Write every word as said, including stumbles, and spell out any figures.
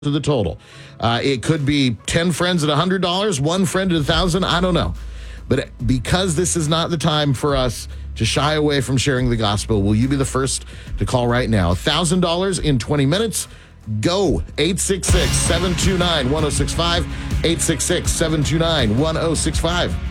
to the total. Uh, it could be ten friends at one hundred dollars, one friend at one thousand dollars. I don't know. But because this is not the time for us to shy away from sharing the gospel, will you be the first to call right now? one thousand dollars in twenty minutes. Go. eight six six, seven two nine, one oh six five. eight six six, seven two nine, one oh six five.